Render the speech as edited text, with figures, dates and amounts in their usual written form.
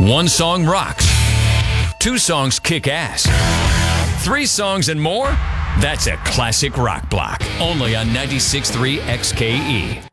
One song rocks. Two songs kick ass. Three songs and more? That's a classic rock block. Only on 96.3 XKE.